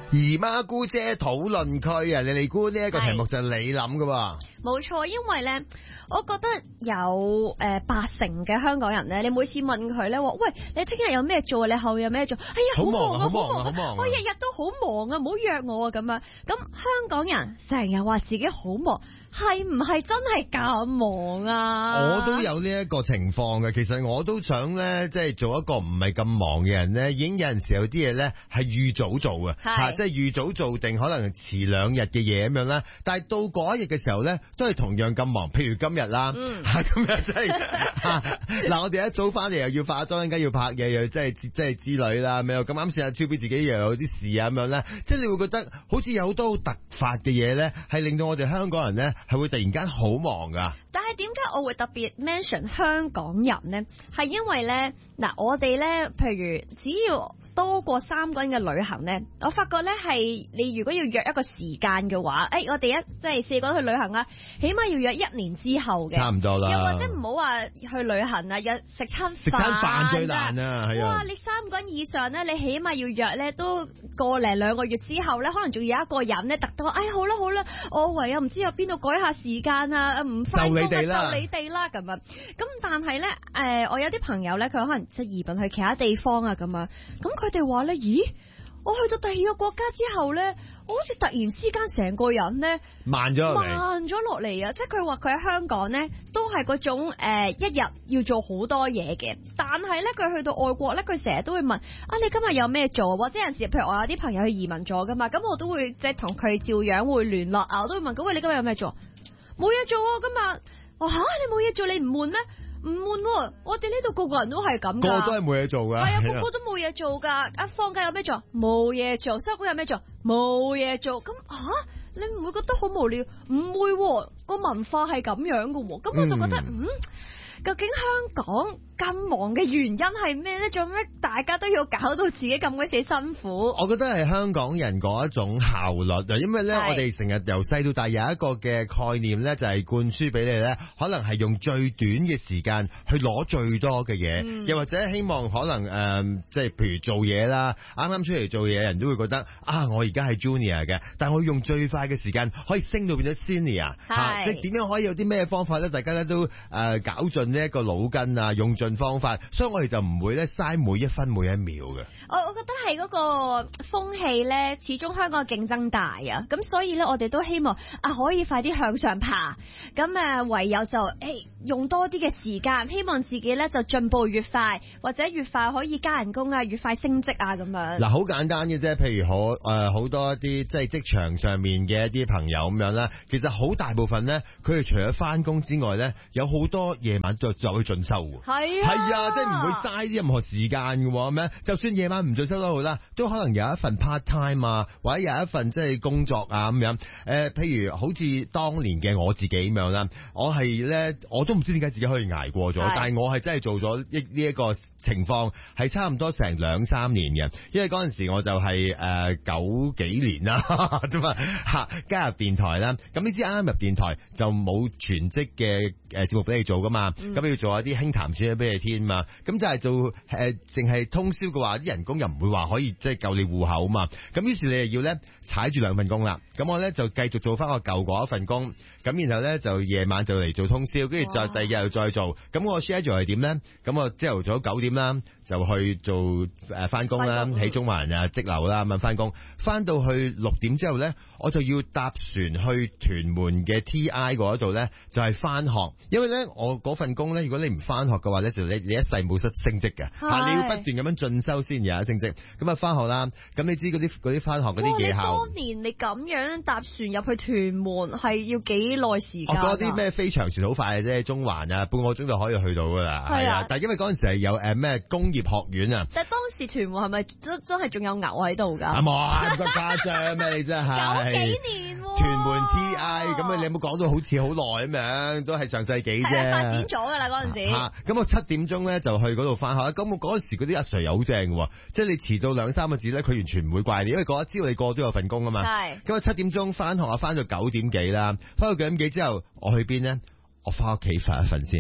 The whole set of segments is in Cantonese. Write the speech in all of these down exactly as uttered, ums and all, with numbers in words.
姨媽姑姐討論區啊，你哋估呢一個題目就係你諗㗎喎。 冇錯，因為咧，我覺得有誒、呃、八成嘅香港人咧，你每次問佢咧，話喂，你聽日有咩做？你後日有咩做？哎呀，好忙啊，好忙啊，好忙啊！我日日都好忙啊，唔好約我啊咁樣。咁香港人成日話自己好忙，係唔係真係咁忙啊？ 我都有呢一個情況嘅，其實我都想咧，即係做一個唔係咁忙嘅人咧，已經有陣時有啲嘢咧係預早做嘅，吓，即係預早做定可能遲兩日嘅嘢咁樣啦。但係到嗰一日嘅時候咧，都係同樣咁忙。譬如今日啦，吓今日真係嗱，我哋一早翻嚟又要化妝，應該要拍嘢，又即係即係之類啦，咁咁啱試下超俾自己又有啲事啊咁樣咧，即係你會覺得好似有好多好突發嘅嘢咧，係令到我哋香港人咧係會突然間好忙噶。 但係點解我會特別 mention 香港人咧？係因為咧嗱，我哋咧，譬如只要多過三個人嘅旅行咧，我發覺咧係你如果要約一個時間嘅話，誒、哎，我哋一即係四個人去旅行啦，起碼要約一年之後嘅，差唔多啦。又或者唔好話去旅行啊，約食餐飯， 食餐飯最難啊，係啊。 哇，你三個人以上咧，你起碼要約咧都個零兩個月之後咧，可能仲有一個人咧特登話，哎，好啦好啦，我唯有唔知有邊度改下時間啊，唔翻工啊，就你哋啦咁啊。咁但係咧，誒、呃，我有啲朋友咧，佢可能即係移民去其他地方啊咁啊，咁佢哋話咧，咦，我去到第二個國家之後咧，我好似突然之間成個人咧慢咗落嚟， 慢咗落嚟啊！即係佢話佢喺香港咧，都係嗰種誒、呃、一日要做好多嘢嘅，但係咧佢去到外國咧，佢成日都會問啊，你今日有咩做？或者有陣時，譬如我有啲朋友去移民咗噶嘛，咁我都會即係同佢照樣會聯絡啊，我都會問，咁喂，你今日有咩做？冇嘢做啊！今日我吓你冇嘢做，你唔悶咩？唔悶，我哋呢度個個人都係咁噶， 個個都係冇嘢做噶， 係啊，個個都冇嘢做噶。一放假有咩做？冇嘢做。收工有咩做？冇嘢做。咁吓、啊，你唔會覺得好無聊？唔會、啊，個文化係咁樣噶。咁我就覺得，嗯，嗯，究竟香港咁忙嘅原因係咩咧？做咩大家都要搞到自己咁鬼死辛苦？ 我覺得係香港人嗰一種效率啊，因為咧我哋成日由細到大有一個嘅概念咧，就係灌輸俾你咧，可能係用最短嘅時間去攞最多嘅嘢，嗯，又或者希望可能誒、呃，即係譬如做嘢啦，啱啱出嚟做嘢人都會覺得啊，我而家係 junior 嘅，但係我用最快嘅時間可以升到變咗 senior，吓，即係點樣可以有啲咩方法咧？大家咧都誒搞盡呢一個腦筋啊，用盡方法，所以我哋就唔會咧嘥每一分每一秒嘅。 我我覺得係嗰個風氣咧，始終香港嘅競爭大啊，咁所以咧我哋都希望啊可以快啲向上爬，咁啊唯有就誒、欸、用多啲嘅時間，希望自己咧就進步越快，或者越快可以加人工啊，越快升職啊咁樣。嗱， 好簡單嘅啫，譬如好誒好多一啲即係職場上面嘅一啲朋友咁樣啦，其實好大部分咧，佢哋除咗翻工之外咧，有好多夜晚就就去進修嘅。係啊，係啊，即係唔會嘥任何時間嘅咁樣，就算夜晚唔進修都好啦，都可能有一份 part time 啊，或者有一份即係工作啊咁樣。誒、呃，譬如好似當年嘅我自己咁樣啦，我係咧，我都唔知點解自己可以捱過咗，但係我係真係做咗呢呢一個情況係差唔多成兩三年嘅，因為嗰陣時我就係、是、誒、呃、九幾年啦，啫嘛吓加入電台啦。咁你知啱啱入電台就冇全職嘅誒節目俾你做噶嘛，咁、嗯、要做一啲輕談處俾你添嘛。咁就係做誒淨係通宵嘅話，啲人工又唔會話可以即係夠你戶口嘛。咁於是你又要咧踩住兩份工啦。咁我咧就繼續做翻我舊嗰一份工，咁然後咧就夜晚就嚟做通宵，跟住再第二日又再做。咁我 schedule 係點咧？咁我朝頭早九點啦就去做誒翻工啦，喺中環啊積樓啦咁樣翻工，翻到去六點之後咧，我就要搭船去屯門嘅 T I 嗰度咧，就係、是、翻學。因為咧我嗰份工咧，如果你唔翻學嘅話咧，就你你一世冇得升職嘅吓，你要不斷咁樣進修先有得升職。咁啊翻學啦，咁你知嗰啲嗰啲翻學嗰啲夜校，當年你咁樣搭船入去屯門係要幾耐時間？ 我覺得啲咩飛長船好快嘅啫，中環啊半個鐘就可以去到噶啦。係啊，但係因為嗰陣時係有誒咩、呃、工業學院啊。 但係當時屯門係咪真真係仲有牛喺度噶？ 啊冇啊，咁誇張咩你真係？ 九幾年、啊、 屯門 T I 咁你有冇講到好似好耐咁樣？都係上世紀啫。係啊， 發展咗噶啦嗰陣時。 吓，咁我七點鐘咧就去嗰度翻學。咁我嗰陣時嗰啲阿 Sir 又好正嘅，即係你遲到兩三個字咧，佢完全唔會怪你，因為嗰一朝你個都有份工啊嘛。係。咁啊七點鐘翻學啊，翻到九點幾啦，翻到九點幾之後，我去邊咧？我翻屋企瞓一瞓先。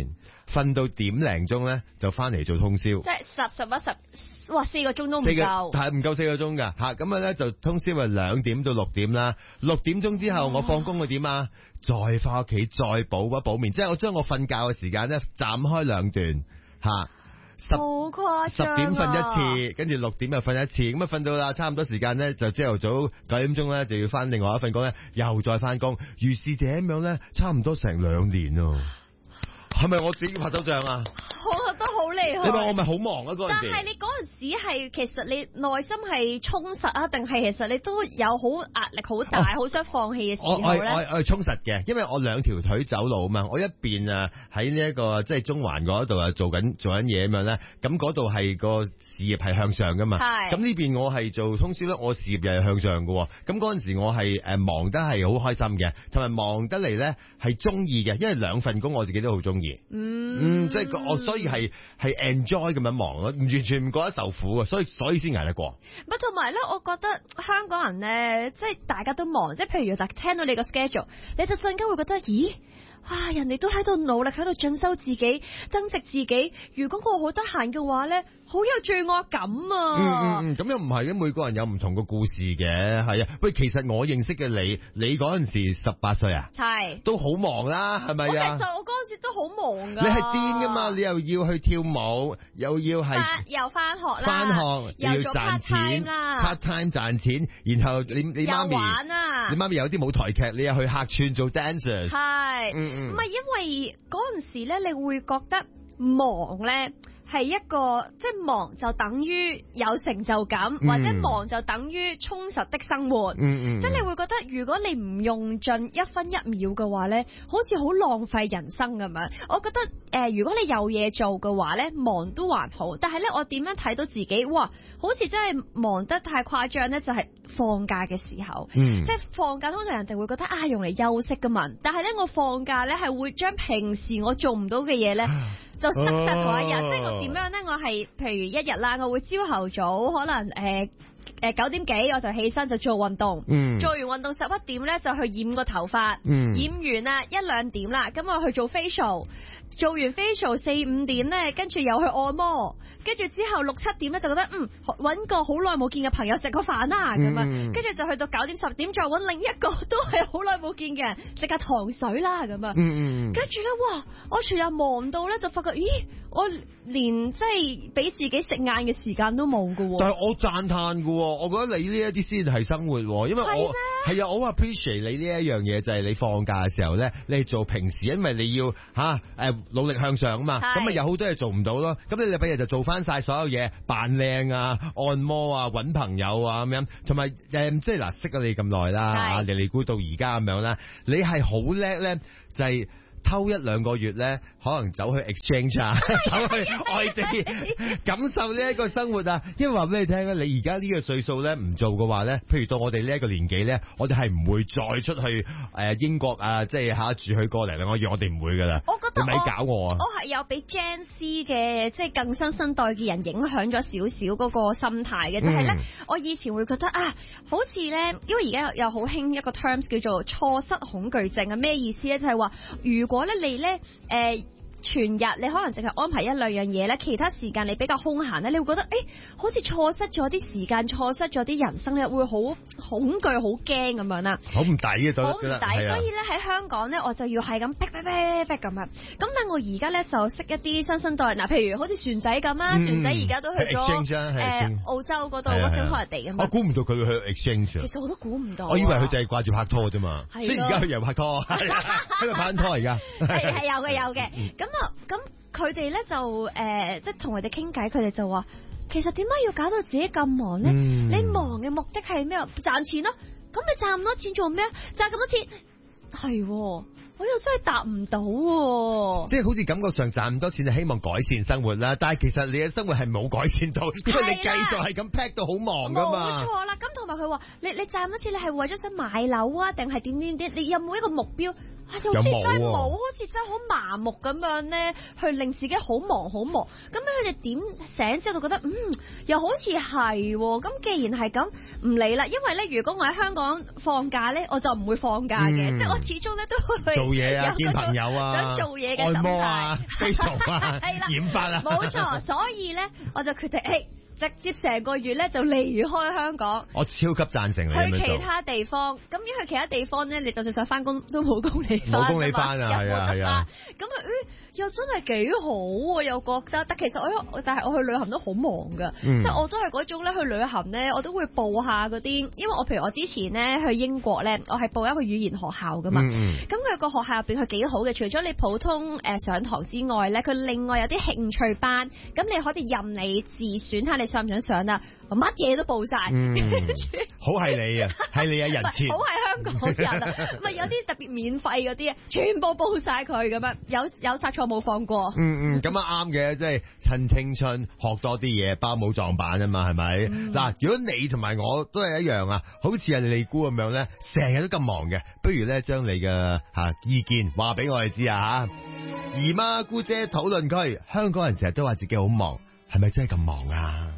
瞓到點零鐘咧就翻嚟做通宵。 即係十十一十，哇四個鐘都唔夠， 係唔夠四個鐘㗎嚇。咁啊咧就通宵係兩點到六點啦。六點鐘之後我放工會點啊？再翻屋企再補一補眠，即係我將我瞓覺嘅時間咧斬開兩段嚇。十好誇張啊！ 十點瞓一次，跟住六點又瞓一次，咁啊瞓到啦，差唔多時間咧，就朝頭早九點鐘咧就要翻另外一份工咧，又再翻工，如是者咁樣咧，差唔多成兩年咯。係咪我自己拍手掌啊？ 我覺得好厲害。 你話我咪好忙啊嗰陣時。 但係你嗰陣時係其實你內心係充實啊，定係其實你都有好壓力好大，好、哦、想放棄嘅時候咧？ 我我我係充實嘅，因為我兩條腿走路啊嘛，我一邊啊喺呢一個即係中環嗰度啊做緊做緊嘢咁樣咧，咁嗰度係個事業係向上噶嘛。係。咁呢邊我係做通宵咧，我事業又係向上嘅。咁嗰陣時我係誒忙得係好開心嘅，同埋忙得嚟咧係中意嘅，因為兩份工我自己都好中意。嗯，嗯，即係我所以係係 enjoy 咁樣忙咯，唔完全唔覺得受苦啊，所以所以先捱得過。 唔同埋咧，我覺得香港人咧，即係大家都忙，即係譬如嗱，聽到你個 schedule，你就瞬間會覺得，咦？啊！人哋都喺度努力喺度進修自己，增值自己。如果我好得閒嘅話咧，好有罪惡感啊！ 嗯嗯嗯，咁又唔係嘅，每個人有唔同嘅故事嘅，係啊。喂，其實我認識嘅你，你嗰陣時十八歲啊，係都好忙啦，係咪啊？ 其實我嗰陣時都好忙噶。 你係癲噶嘛？你又要去跳舞，又要係又翻學啦， 翻學又要賺錢啦 ，part time 賺錢，然後你你媽咪玩啊， 你媽咪有啲舞台劇，你又去客串做 dancers，係，嗯嗯， 唔係因為嗰陣時咧，你會覺得忙咧。係一個即係忙就等於有成就感，嗯、或者忙就等於充實的生活。嗯嗯，即係你會覺得如果你唔用盡一分一秒嘅話咧，好似好浪費人生咁樣。我覺得誒、呃，如果你有嘢做嘅話咧，忙都還好。但係咧，我點樣睇到自己？哇，好似真係忙得太誇張咧，就係、是、放假嘅時候。嗯、即係放假通常人哋會覺得啊，用嚟休息噶嘛。但係咧，我放假咧係會將平時我做唔到嘅嘢咧。就塞實嗰一日，即係我點樣咧？我係譬如一日啦，我會朝頭早可能誒誒九點幾我就起身就做運動，嗯、做完運動十一點咧就去染個頭髮，嗯、染完啦一兩點啦，咁我去做 facial， 做完 facial 四五點咧，跟住又去按摩，跟住之後六七點咧就覺得嗯搵個好耐冇見嘅朋友食個飯啦咁啊，跟住、嗯、就去到九點十點再搵另一個都係好耐冇見嘅人食下糖水啦咁啊，跟住咧哇，我全日忙到咧就發覺。咦，我連即係俾自己食晏嘅時間都冇㗎喎。但係我讚嘆㗎喎，我覺得你呢一啲先係生活，因為我係啊，我好 appreciate 你呢一樣嘢，就係、是、你放假嘅時候咧，你做平時，因為你要吓誒、啊、努力向上啊嘛，咁啊有好多嘢做唔到咯。咁你禮拜日就做翻晒所有嘢，扮靚啊、按摩啊、搵朋友啊咁樣，同埋誒即係嗱識咗你咁耐啦，你尼姑到而家咁樣啦，你係好叻咧，就係、是。偷一兩個月咧，可能走去 exchange 啊，走去外地感受呢一個生活啊。因為話俾你聽咧，你而家呢個歲數咧唔做嘅話咧，譬如到我哋呢一個年紀咧，我哋係唔會再出去誒、呃、英國啊，即係下住去過嚟兩個月，我哋唔會噶啦。我覺得你咪搞我啊！我係有俾 Gen Z 嘅即係更新生代嘅人影響咗少少嗰個心態嘅，就係、是、咧，嗯、我以前會覺得啊，好似咧，因為而家又好興一個 terms 叫做錯失恐懼症啊，咩意思咧？就係、是、話如如果咧你咧誒、呃、全日你可能淨係安排一兩樣嘢咧，其他時間你比較空閒咧，你會覺得誒、欸、好似錯失咗啲時間，錯失咗啲人生咧，會好恐懼、好驚咁樣啦。好唔抵嘅都好唔抵，所以咧喺香港咧，我就要係咁逼逼逼逼咁啊。咁但我而家咧就識一啲新生代，嗱，譬如好似船仔咁啊，嗯、船仔而家都去咗誒、呃、澳洲嗰度 working holiday 咁。我估唔到佢會去 exchange。其實我都估唔到。我以為佢就係掛住拍拖啫嘛，所以而家佢又拍拖，喺度拍緊拖而家。係係有嘅有嘅，咁啊咁佢哋咧就誒、呃、即係同佢哋傾偈，佢哋就話其實點解要搞到自己咁忙咧？嗯、你忙嘅目的係咩？賺錢咯，咁你賺咁多錢做咩？賺咁多錢係，我又真係答唔到，即係好似感覺上賺咁多錢就希望改善生活啦，但係其實你嘅生活係冇改善到，因為你繼續係咁 pack 到好忙噶嘛。冇錯啦，咁同埋佢話你你賺咁多錢，你係為咗想買樓啊，定係點點點？你有冇一個目標？ 又好似真係冇，好似真係好麻木咁樣咧，去令自己好忙好忙。咁佢哋點醒之後就覺得，嗯，又好似係。咁既然係咁，唔理啦。因為咧，如果我喺香港放假咧，我就唔會放假嘅，嗯、即係我始終咧都會做嘢啊，見朋友啊， 想做嘢嘅心態， 按摩啊，飛熟啊，染髮啊， 冇錯。所以咧，我就決定，誒。直接成個月咧就離開香港， 我超級贊成你去其他地方。咁如果去其他地方咧，你就算想翻工都冇工你翻， 冇工你翻啊，係啊係啊。 咁啊，誒又真係幾好喎，又覺得。但其實我但係我去旅行都好忙㗎，嗯、即係我都係嗰種咧去旅行咧，我都會報下嗰啲，因為我譬如我之前咧去英國咧，我係報一個語言學校㗎嘛。咁佢個學校入邊佢幾好嘅，除咗你普通誒、呃、上堂之外咧，佢另外有啲興趣班，咁你可以任你自選下你想唔想上啊？乜嘢都報晒，跟住、嗯、 好係你啊，係你啊人設， 好係香港人啊，咪有啲特別免費嗰啲啊，全部報晒佢咁樣，有有殺錯冇放過。 嗯嗯，咁啊啱嘅，即係趁青春學多啲嘢，包冇撞板啊嘛，係咪？嗱、嗯，如果你同埋我都係一樣啊，好似係利姑咁樣咧，成日都咁忙嘅，不如咧將你嘅吓意見話俾我哋知啊吓。姨媽姑姐討論區，香港人成日都話自己好忙，係咪真係咁忙啊？